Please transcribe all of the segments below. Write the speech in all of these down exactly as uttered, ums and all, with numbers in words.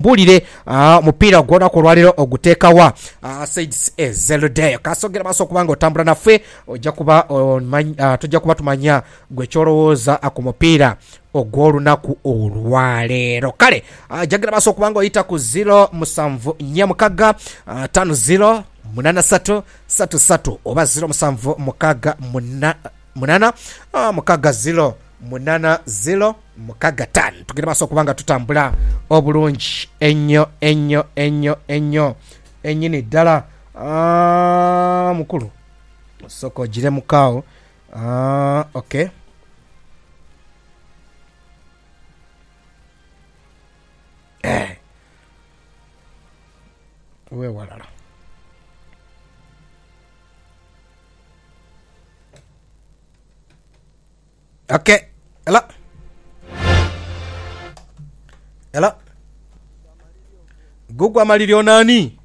tubulire mupira gwona ko lwalero oguteka wa Saints Zelode kasogera maso kubanga otambula naffe ojja kuba tujja kuba tumanya gwe kyolowooza ku mupira ogw'olunaku olwaleero. Kale jagira maso kubanga oyita ku zero musanvu nnya mukaaga ttaano zero munana ssatu ssatu ssatu oba zero musanvu mukaaga munana mukaaga zero munana zero mukaaga ttaano. Tugenda maso kubanga tutambula obulungi ennyo ennyo ennyo ennyo ennyini ddala. Mukulu soko gire mukaawo. Okay, eh we walala okay ela ela gugwa malilio nani?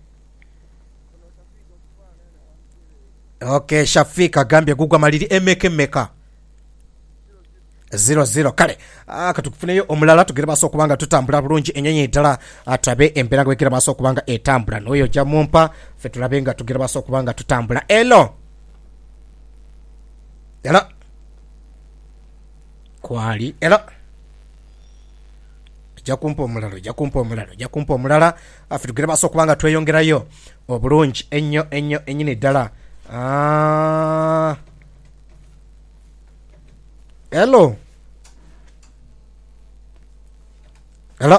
Okay, Shafika gambye gugwa malili emeke meka zero zero. Kale akatukufuneyo omulala tugere baso kubanga tutambula bulungi enyenye ddala atabe embera gwekera baso kubanga etambula noyo jamumpa fe tulabenga tugere baso kubanga tutambula elo ela kwali ela jakumpa omulala jakumpa omulala jakumpa omulala afe tugere baso kubanga tweyongerayo obulungi ennyo ennyo ennyini ddala. Ah, hello hello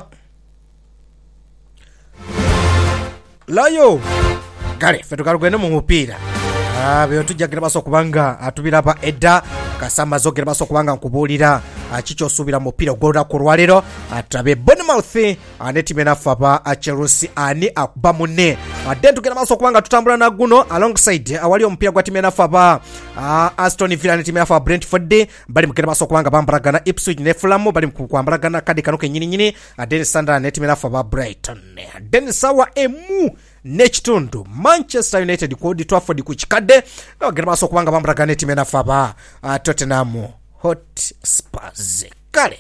layo gale fetukalugwene mu mupiira byo tujjagira baso kubanga atubiraba edda kasamba zogera baso kubanga nkubuulira akicho subira mupiira ogwolera ku lwalero atabe Bournemouth anetimena faba Chelsea ani akuba munne adde tugera baso kubanga tutambula na guno alongside awali omupiira gwa timena faba Aston Villa netimena faba Brentford bali mugera baso kubanga bambaragana Ipswich ne Fulham bali kwambaragana kadi kano kenyini nyini adde Sunderland netimena faba Brighton adde sawa emu nechitundu Manchester United ku Old Trafford ku chikadde bagera baso kubanga bambaragana timena faba Tottenham Hotspurs. Kale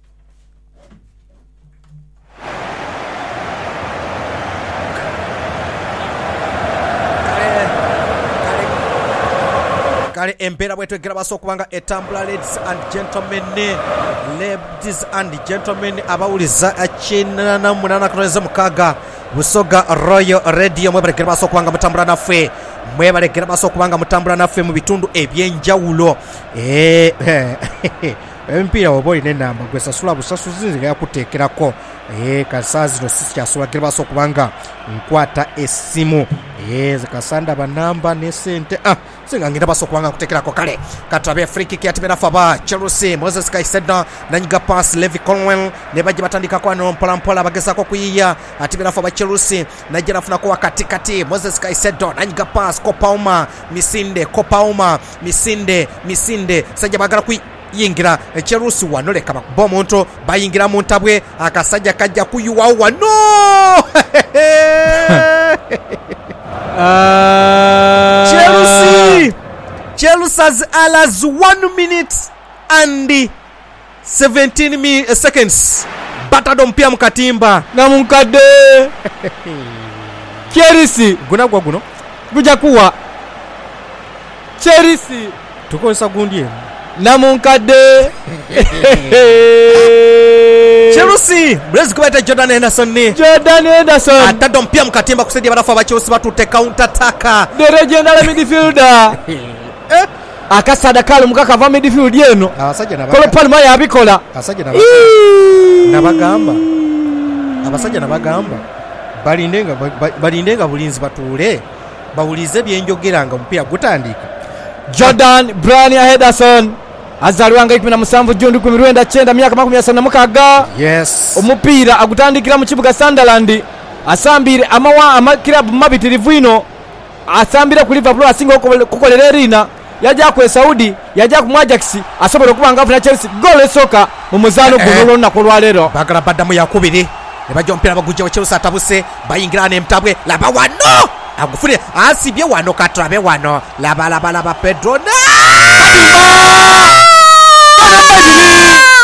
kale empera bwetu egera baso kubanga etambula. Ladies and gentlemen, ladies and gentlemen, abawuliza achinana munana kunoza mukaga Busoga Royal Radio mwebale egera baso kubanga mutambula naffe mwebale egera baso kubanga mutambula naffe mu bitundu ebyenjawulo. eh empira oboli nenamba gwesa sula busasuzi nga yakutekerako eh kasazi no sisi kyasula egera baso kubanga nkwata esimu eh zakasanda banamba ne sente ah singa ngira baso kubanga kutekerako. Kale katabe free kick yatimera faba Chelsea Moses Caicedo nanyiga pass Levi Colwill ne baje batandika kwa no mpola mpola bagesa ko kuyiya atimera faba Chelsea najira funa ko wakati kati Moses Caicedo nanyiga pass ko Pauma Misinde ko Pauma Misinde Misinde sajja bagala ku yingira Chelsea wano leka bakuba omuntu bayingira mu ntabwe akasajja kajja kuyuwa wano. Uh, Chelsea Chelsea's alas one minute and seventeen mi, uh, seconds batado mpia mukatimba na munkade Chelsea guna gwa guno guja kuwa Chelsea tukosa gundi na munkade Chelsea Blaze kubeta Jordan Henderson ni Jordan Henderson atado mpia mukatimba kusaidia barafa ba Chelsea batute counter attack the regional midfielder eh akasada kalo mukaka va midfield yeno abasajja nabaga kolo palma yabikola abasajja nabaga nabagamba abasajja nabagamba balindenga balindenga bulinzi batule bawulize byenjogeranga omupiira gutandika. Jordan Brian Henderson azaliwanga ikumi na musanvu June kumi na cyenda myaka makumi asatu na mukaaga. Yes, omupiira agutandikira mu kibuga Sunderland asambire amawa amakirabu mabitirivu ino asambire ku Liverpool asinga kukolera erina yajja ku Saudi yajja ku Ajax asobola kubanga afuna Chelsea goal soka mu muzano guno lonna ko lwalero bagala badamu yakubiri ne bajja omupiira bagujja wa Chelsea atabuse bayingira ne mtabwe laba wano agufune asibye wano katrabe wano laba laba laba Pedro na